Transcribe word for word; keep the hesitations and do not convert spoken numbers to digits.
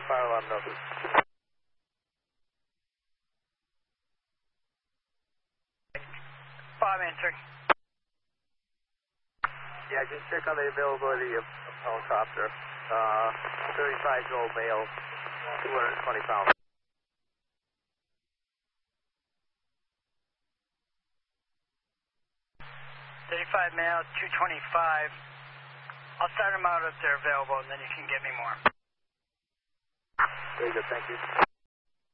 fire alarm notice. Bob answering. Yeah, just check on the availability of, of helicopter. Uh, thirty-five year old male, two hundred twenty pounds. thirty-five male, two twenty-five. I'll start them out if they're available, and then you can get me more. Very good, thank you.